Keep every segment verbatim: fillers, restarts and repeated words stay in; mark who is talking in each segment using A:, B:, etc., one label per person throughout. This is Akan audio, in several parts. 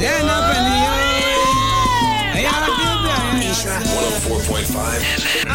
A: Stand up and
B: one oh four point five.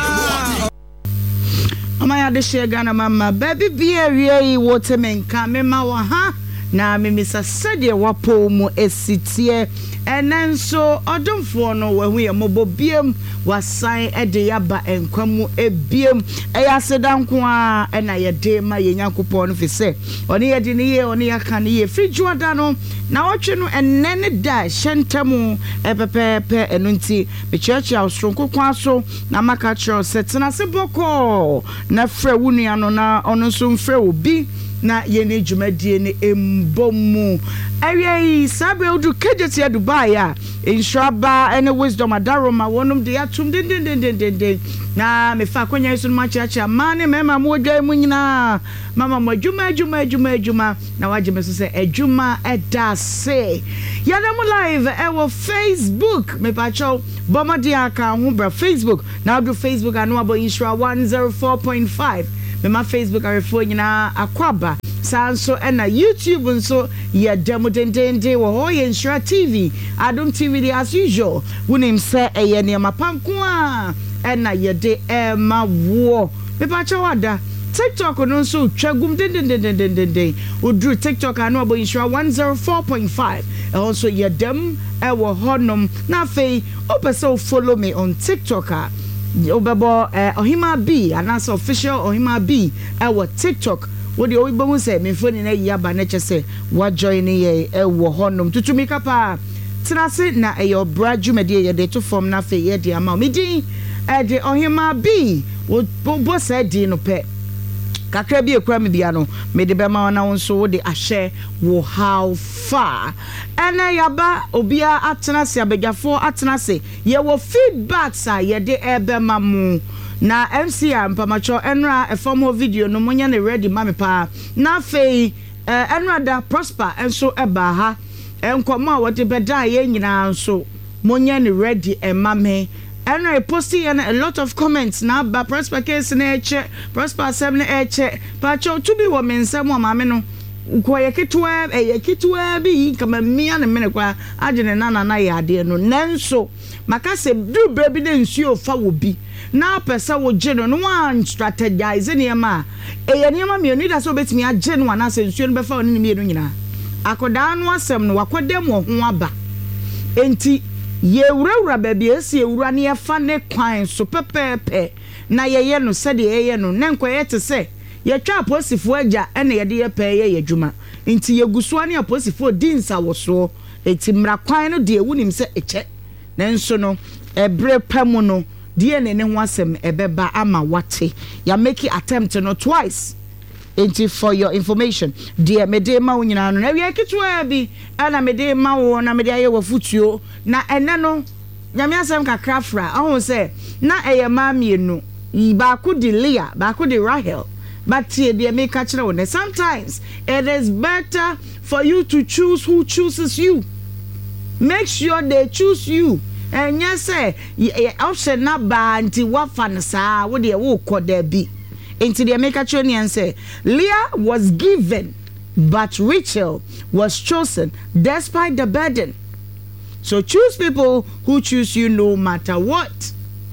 C: Amaya de share Ghana mama baby beer ye watermenka me ma wa ha na me misa sede wapo mu esitie enen so odomfo no wahu ye mobo biem wasan ede yaba enkwamu ebiem eya sedanko a ena ye de ma ye nyankopon no fi se oni ye de ne ye oni aka ne ye frijuada no na wotwe no enene da hyentamu epepepe enunti be church house ronko kwaso na maka church setena se boko na fra wunu ano na ono so mfra obi na yene dwumadie ne embomu awie sabe odu kejeti ya Dubai ya insuraba ene wisdom adaroma wonum de atum den den den den den na me fa kwanya isu ma chiacha mane mema mo dwa mu nyina mama mo adwuma adwuma adwuma adwuma na waje me so se adwuma eda se yana mu live e wo Facebook me pa chow boma dia aka ho bra Facebook na do Facebook anu abo insura one oh four point five me ma Facebook arefo nyina akwaba sanso ena YouTube nso ye demo dendende wo ho ye insura T V Adom T V as usual wunim se eye ne mapanko a ena ye de e ma wo me pa chawada TikTok no nso twagum dendendendendende odru TikTok anu abo insura one oh four point five also ye dem e wo honom na fei opese follow me on TikTok a obebo eh, Ohima B anasa official Ohima B ewo TikTok wodi oyibomu se me phone na yaba na chese wa join ye ewo honom tutumika pa trase na eyo bradwumade ye de to form na fe ye de ama me din e de Ohima B wo bo se di no pe kakra bi ekura me bia no me de be ma na wonso wo de ahye wo how far ene yaba obia atena se abegyafo atena se ye wo feedbacks a ye de ebe ma mu na M C A mpamacho enra e form ho video no munya ne ready ma me pa na fei enra da prosper enso eba ha enkomo a wo de beda ye nyina nso munya ne ready e ma me and I posted a lot of comments now but prosper case na eche prosper seven eche pacho to be women some mama no kwa yeketwa e yeketwa bi kama mia na mene kwa agene na na na ya ade no nanso maka se du baby na nsuo fa wo bi na pesa wo je no no one strategize ne ma e ye ne ma me oni da so betimi age no na se nsuo no be fa oni ne me no nyina akoda no asem no wakodem wo ho aba enti ye wurawura baby esi ewura ne yefa ne kwan so pepepe na yeye no se de yeye no na nkoye te se ye twa aposifo agya ene ye de ye pe ye yadwuma nti ye guso ne aposifo dinsa wo so eti mra kwan no de ewunim se eche nanso no ebre pamu no de ne ne ho asem ebeba ama wate ya make attempt no twice enti for your information dear mede ma wo nyina no na wi akitwa bi ana mede ma wo na mede aye wo futuo na ene no nyame asem kakra fra ahun se na eye ma mienu ba ku di Leah ba ku di Rahel but tie dear make kire wo sometimes it is better for you to choose who chooses you. Make sure they choose you. And yes say option na ba nti wa fan sa wo de wo ko da bi. Into the American Tronian say Leah was given, but Rachel was chosen despite the burden. So choose people who choose you no matter what.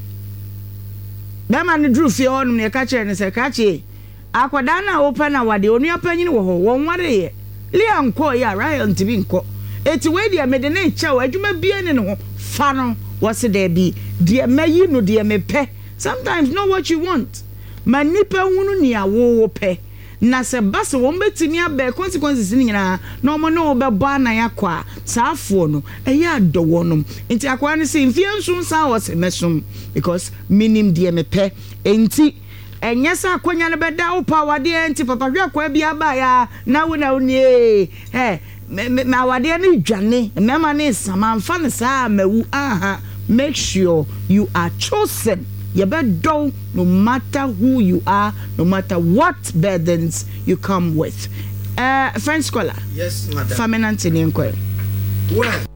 C: That man drew fear on me catcher and say catchy. Aquadana open our the only opinion wo one worry. Leah unko ya right on to be inco. It's way the made a chow, I do my being in funnel. What's it there be? Dear may you know, dear me pe. Sometimes know what you want. Manipa hunu ni awo pe na se base wo betimi abe consequences ni nyina no mo no be ba na yakwa saafo no eya adowo no nti akwa ne se mfie nso nsa wo se mesum because minim de me pe enti enye sa akonya ne beda wo power de enti papa hwe akwa bia ba ya na wo na wo ni eh ma wade ne dwane mema ne samanfa ne sa mawu aha make sure you are chosen. You better do no matter who you are, no matter what burdens you come with. Uh, French scholar.
A: Yes, madam.
C: Faminant in inquiry.
A: What?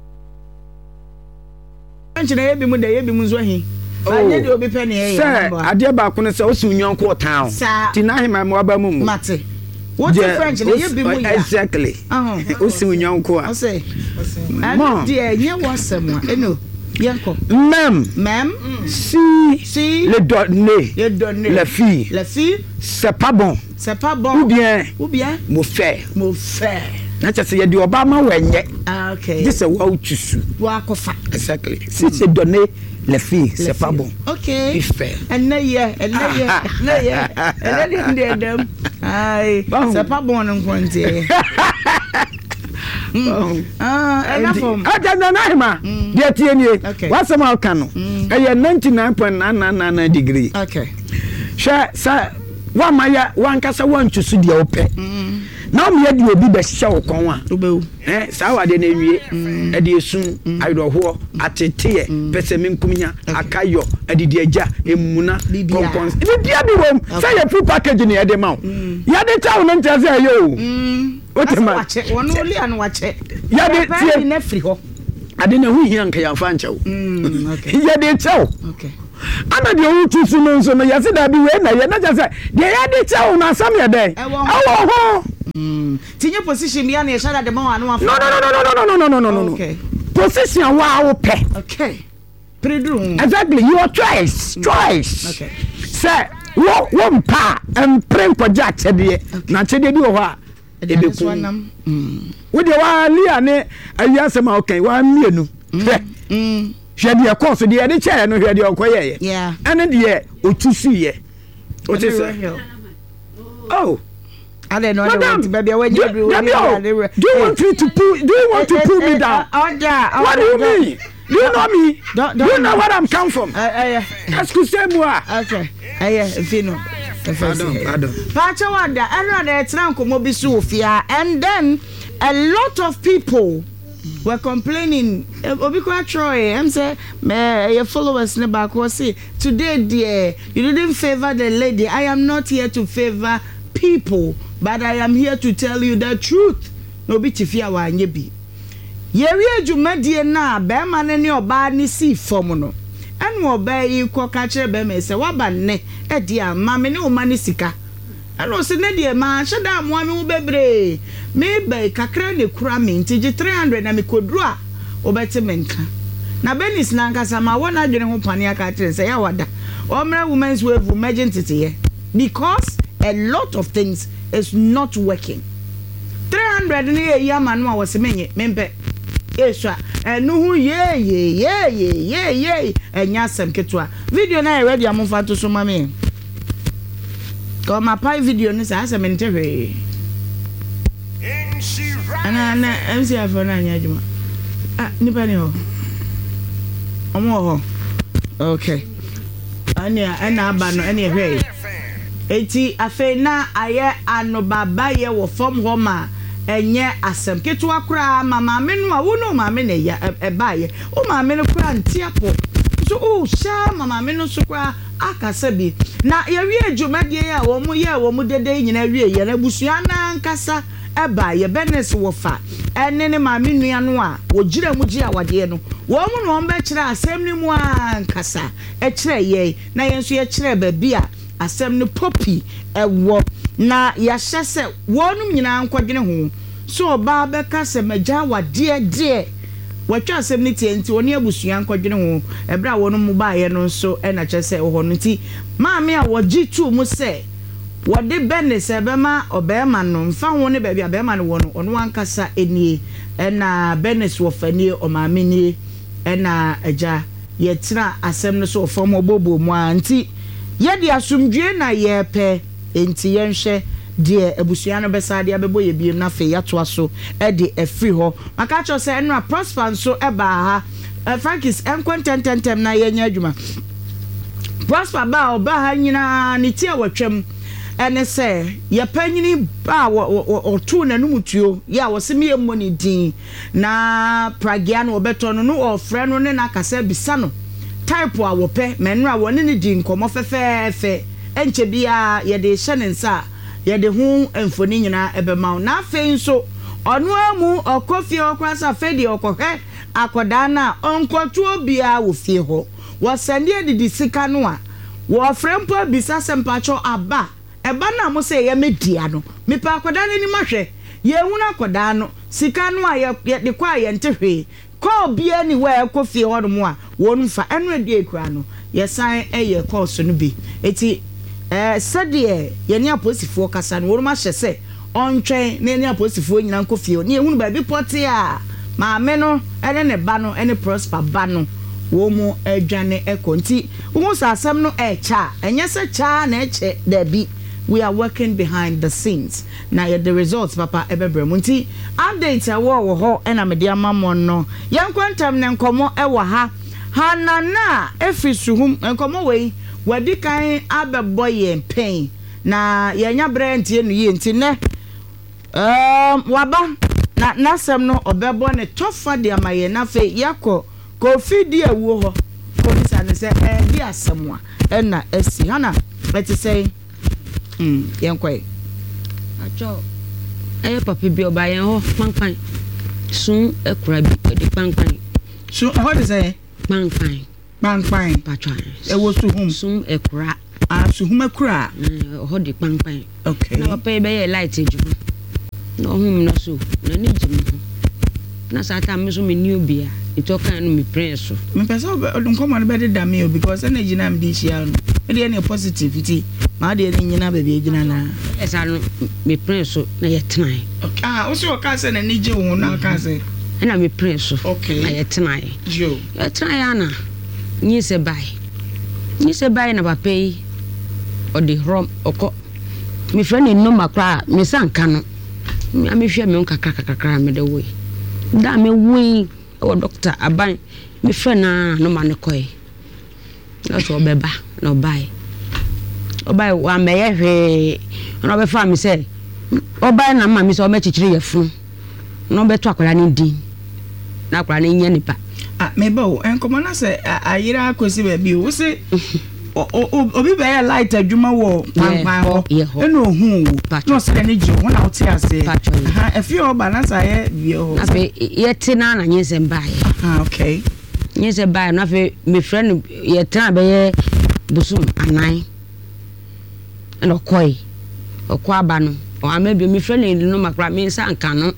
C: French na yebi mu de yebi mu zo hi. Ba ye de obi penny e.
D: Sir, ade ba ko ne se o si unyon ko town. Ti na hima mo aba mu mu.
C: Mate. What the French?
D: Exactly. Oh, also young co. I say, Mom, dear, you was someone. No, Yanko. Ma'am, ma'am, si, si, le donné, le donné, la fille, la fille, c'est pas bon, c'est pas bon, ou bien, ou bien, mon frère, mon frère. Na just say the Obama wenye. Okay. This is what you choose. Wa kofa. Exactly. Si c'est donné les filles, c'est pas bon. Okay. Il fait. And yeah, and yeah, and yeah. And then them. Aïe. C'est pas bon non compter. Ah, enough. Ah, dan na ma. Dia tie nie. What's am aka no? Eh ninety-nine point nine nine nine degree. Okay. Sha sa wa maya wan kasa wan choose dia ope. Now me de obi be hye kon a obewu eh sa wade na wie e de esun ayoho atete pese menkumnya akayo adidi agya emuna compounds bibia bi wom say your full package ni e de ma ya de tawo no ntia say yo o te ma won oli an wache ya de tie na free ho ade na hu hia nka ya fa nchew okay ya de tawo okay ana de o tu su no so no ya se da bi we na ya na ja say de ya de tawo na sam ya de awo ho Mm. Tinye position bi na yeshada de ma no afa. No no no no no no no no no. Okay. Position wa wo pe. Okay. Predrum. Exactly. Your choice. Mm. Choice. Okay. Say, wo wo mpa em pren koja chede. Na chede bi wo ha. E be ku. Mm. Wo de wa lia ne ayase ma okay wa mienu. Mm. Hwede e course de e de chair no hwede okoye ye. Yeah. Ene de otusu ye. O te say. Oh. I don't know. Madam, baby, when you do, do you want me to pull? Do you want to pull me down? What do you mean? Do you know me? Do you know where I'm come from? Excusez-moi. Okay. Aye, fino. Pardon, pardon. Pacha wanda, everyone at Tranko Mobi Sofia, and then a lot of people were complaining. Obikwa Troy, I'm saying, me, your followers never was say today, dear, you didn't favor the lady. I am not here to favor people, but I am here to tell you the truth. No be tifia wa nyebi. Yeri adwumadie na be ma ne ne oba ne si fom no. Enu oba yi koka kire be me se waba ne e dia ma me ne o ma ne sika. Eno se ne dia ma hyeda mo ame wo bebre. Me be kakra ne kura me ntiji three hundred na me kodru a obete menka. Na benis na nkasa ma wona adwene ho pane aka kire se ya wada. Omra women's wave emergency here because a lot of things is not working. three hundred ni e ya manu a wo se menye mempe eswa enu hu ye ye ye ye ye ye enya sem ketua video na e ready amfa to so mame ko ma pai video ni sa asem ntehwe ana na M C afọ na anya adwuma ah nipa ni ho omo ho okay anya ana aba no ene hwe eti afe na aye anobaba ye wo fom ho ma enye asem ketu akura mama menu a wo no mama na ya eba ye o mama no kura ntiapo so o sha mama menu so kura akasa bi na ye wi adwumadie ya wo mu ye wo mu dede nyina wi ye na busua na nkasa eba ye benes wo fa ene ne mama nua no a wo gira mu gi awade no wo mu no mba kire asem ni mu a nkasa e kire ye na ye nso ye kire ba bi a asem ne popi ewo na ya hyese wonum nyina nkwadwene ho so oba beka se magya wade de watwa asem ne tie nti woni abusua nkwadwene ho ebra wonum ba ye no so e na kyese ho no nti maame a wogi tu mu se wode bene se bema obema no mfa ho ne ba bia bema no wono ono ankasa enie e na benes wo fanie o maame ni e na agya ye tira asem no so fam obobo mu anti ye di asumdwe na ye pe enti ye nhwe de abusua no besa de abebo ye biem na fe yato aso e de afri ho maka cho se enra prosper so e ba ha Frankis enquentententem na ye nya adwuma prosper ba oba ha nyina ne tie watwam ene se ye panyini ba otu na numutuo ya wosemi emo ni din na pragia no obeto no no ofre no ne na kasa bisa no type a wope menra woni ne din komo fefefe enche bia ye de hye nsa ye de hu emfoni nyina ebema na afen so onu amu okofie okwasa fedi okohwe akoda na onkotu obia wo fie ho wo sende de sika no a wo frempo bisa sempacho aba
C: eba na mo say ye media no me pa akoda ni mahwe ye hunu akoda no sika no a ye de kwa ye ntehwe call bi ani we ekofie hodom a wonu fa eno ade ekura no ye san eye course no bi eti eh sade ye ni aposifo kasa no wonu ma hye se ontwen na ni aposifo nyina nkofie ni ehunu ba bi pote a maame no ene ne ba no ene prosper ba no wo mu adwane ekonti wo sa asem no echa enye se cha na eche da bi we are working behind the scenes na the results papa ebebre munti update awo wo ho ena media mamon no yankwantam ne nkomo e wo ha hanana efisuhum nkomo wei wadi kan abebo ye pain na yenya brand ye no ye nti ne um waba na nasem no obebo ne tofa de amaye na fe yakọ kofi di ewo ho polisa ne se eh di asemwa ena esi hana let say mm yankwa
E: acho eh papa bi oba yen ho panpan sun ekura bi de panpan
C: so how to say
E: panpan
C: panpan
E: patwa
C: ewo suhum
E: sun ekura
C: ah suhum ekura
E: ho de panpan
C: okay
E: na papa be ye light ejuma no hum no so na ni jimu na sata me so me ni obi a itoka no me prince so
C: me pesa odun komo no be de me because energy na me di shia no e de any positivity ma de ni nyina be be gina na
E: esa no me prince so na ye tenai
C: okay ah o so ka se na ni je wo na ka se
E: na me prince so
C: okay
E: na ye tenai
C: jo
E: ye tenai ana ni se bai ni se bai na papa yi o de rom oko me friend no makra me sanka no me amehwe me nkaka kakaka me de we da me we o doctor aban me friend na no ma ne koy na so beba no bai o bai wa me ye hwe no be fa me say o bai na ma me say o me chichire ye fun no be to akwara ni din na akwara ni nya nipa
C: ah me ba o enkomo na say ayira akosi ba bi o say obi be ya light adwuma wo pampan ho eno hu no se ne ji ho na o ti ase ha efi o balance aye bi ho
E: afi ye ti na na nyese mbae
C: ah okay
E: nyese mbae na afi me friend ye tan be ye busum anan eno koi okwa aba no o amabi me friend no makra me sanka no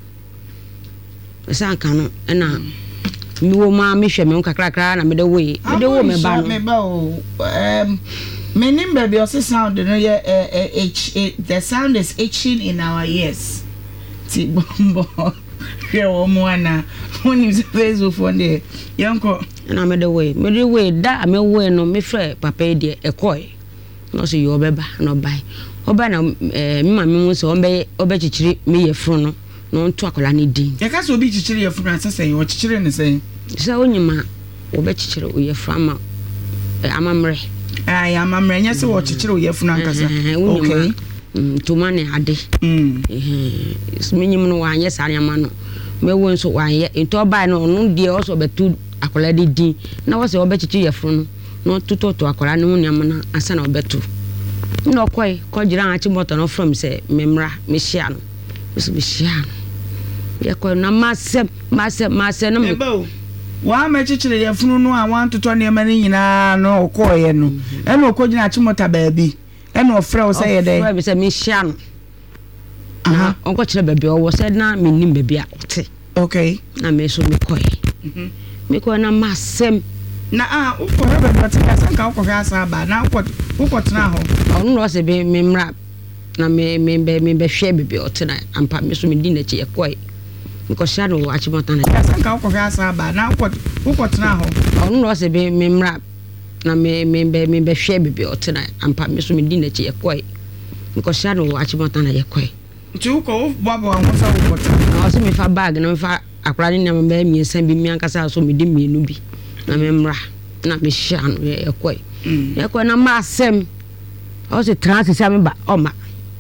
E: sanka no ena mi wo ma me hwe me nkakrakra na me de we me de wo me ba no
C: me ba o um me nim baby o sound no ye h the sound is itching in our ears ti bombo hwe wo mo ana woni se facebook for there yanko
E: na me de we me de we da me we no me frɛ papa e de ekoi no so yo beba no bai oba na me ma me mu so obe obe chichiri me ye fru no no nto akola ne din
C: ye ka so obi chichiri ye fru na sese ye o chichiri ne sen
E: sa onyima obe chichiri o ye fru ama amamre
C: ai amamre nya se wo chichiri o ye fru na nkasa okay
E: to mane ade mm eh sminyim no wa anye sare ama no mewo nso wa ye nto bai no no de o so betu akola de din na wo se obe chichiri ye fru no no tutoto akola ne hu na asa na obetu no koi ko jira achi moto no from say memra me hia no so be hia no ye ko na masem masem masem no me
C: wa ma chichire ye funu no a wan toto ne ma ni nyina no ko ye no e no ko jina achi moto baabi e no frɛ wo say ye dey
E: frɛ be say me hia no aha onko chire baabi o wo say na me nim baabi a wote
C: okay
E: na me so me koi mhm me ko na masem
C: na ah uko hebe batika sanka uko gasa ba na uko uko tena ho
E: onu no se be memra na me me be me be hwe bebe otena ampa me so me di na chi ekoi nko sha no achimota na
C: sanka uko gasa ba na uko uko tena ho
E: onu no se be memra na me me be me be hwe bebe otena ampa me so me di na chi ekoi nko sha no achimota na ekoi
C: nti uko babo anwosa uko tena
E: o se me fa bag na me fa akra ni na me be mi nsan bi mi ankasa so me di mienu bi na memra na me hia no ye ekoi ye ko na masem o se trans se me ba o ma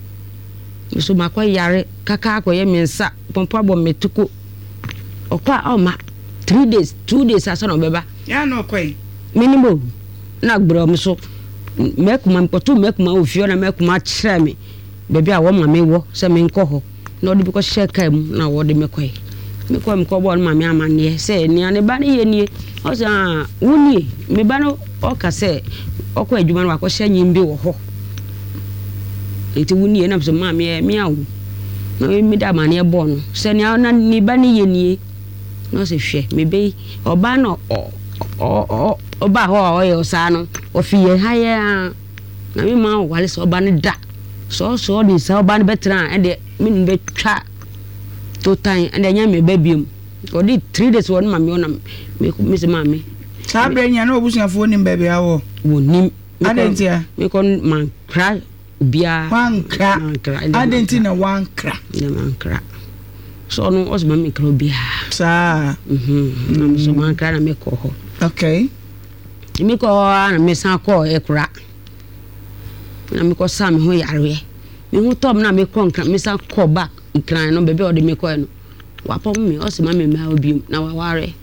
E: so makwa yare kaka akoye mensa pompo abo metuko okwa o ma three days two days asa no beba
C: ya no koi
E: minimum na gbro me so mekuma mpoto mekuma ofio na mekuma kire me bebi a wo ma me wo se me nko ho na odi bi ko sheka mu na wo de mekoi me ko me ko bo ma me amane se ni ane ba ne ye nie o se ah wuni me ba no o ka se o ko adwuma no akọ hye nyim bi wo ho enti wuni na so ma me me awo na me da ma ne bo no se ne na ni ba ne ye nie no se hwe me be oba no o oba ho o ye osa no ofiye ha ye na me ma wale so oba ne da so so di sa oba ne betra e de me ni be twa to time and enya me ba biem odi three days won ma me ona me me se ma me
C: sa brenya na obusuafo ni ba bia wo
E: wonim
C: adentia
E: me kon man cry bia
C: one cra adenti na one cra
E: na man cra so no os ma me cra bia
C: sa
E: mhm na so man cra na me ko ho
C: okay
E: me ko na me san ko e cra na me ko sa me ho yare me hu tom na me ko nkra me san ko back nkran no bebe o de me ko no wapom me os ma me ma obium na waware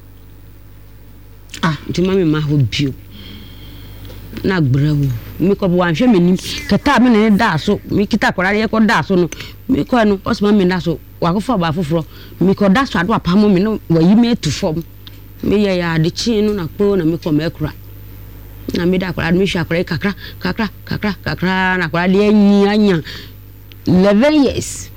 E: ah nti ma me ma obium na brawo mi ko bo anhwe menim keta me ne da so mi kita korare ye ko da so no mi ko no osma me da so wakofo ba foforo mi ko da so ado apamo me no wayi me tu fom me ye ya de chi no na po na mi ko me kura na mi da korare mi hwa korare kakra kakra kakra kakra na korare anyi anya eleven years